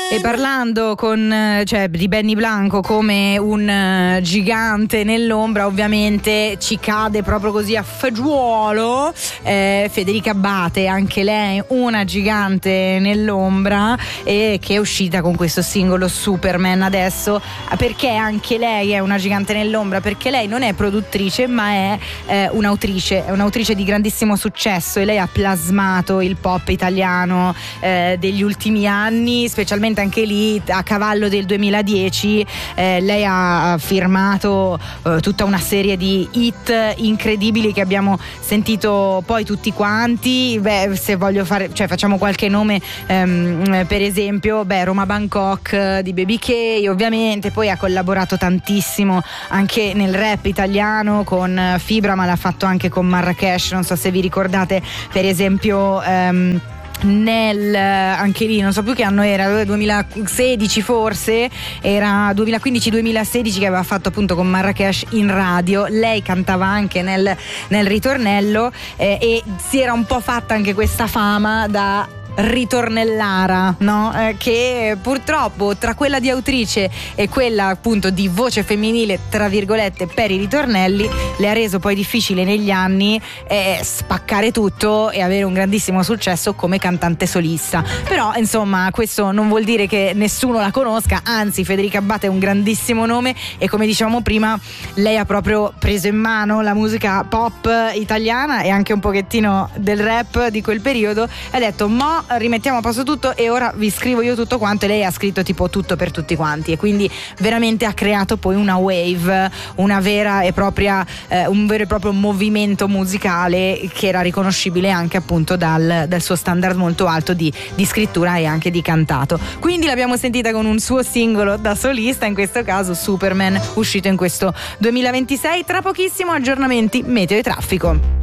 E parlando di Benny Blanco come un gigante nell'ombra, ovviamente ci cade proprio così a fagiolo Federica Abbate, anche lei una gigante nell'ombra, e che è uscita con questo singolo Superman adesso. Perché anche lei è una gigante nell'ombra? Perché lei non è produttrice, ma è un'autrice di grandissimo successo, e lei ha plasmato il pop italiano degli ultimi anni, specialmente anche lì a cavallo del 2010. Lei ha firmato tutta una serie di hit incredibili che abbiamo sentito poi tutti quanti. Se voglio facciamo qualche nome, per esempio Roma Bangkok di Baby K, ovviamente. Poi ha collaborato tantissimo anche nel rap italiano con Fibra, ma l'ha fatto anche con Marrakesh, non so se vi ricordate, per esempio anche lì non so più che anno era, 2016 forse, era 2015-2016, che aveva fatto appunto con Marrakesh in radio. Lei cantava anche nel ritornello, e si era un po' fatta anche questa fama da ritornellara, no? Che purtroppo tra quella di autrice e quella appunto di voce femminile, tra virgolette, per i ritornelli, le ha reso poi difficile negli anni spaccare tutto e avere un grandissimo successo come cantante solista. Però insomma questo non vuol dire che nessuno la conosca, anzi Federica Abbate è un grandissimo nome, e come dicevamo prima lei ha proprio preso in mano la musica pop italiana e anche un pochettino del rap di quel periodo, e ha detto rimettiamo a posto tutto e ora vi scrivo io tutto quanto. E lei ha scritto tipo tutto per tutti quanti, e quindi veramente ha creato poi una wave, una vera e propria un vero e proprio movimento musicale che era riconoscibile anche appunto dal suo standard molto alto di scrittura e anche di cantato. Quindi l'abbiamo sentita con un suo singolo da solista, in questo caso Superman, uscito in questo 2026. Tra pochissimo aggiornamenti meteo e traffico.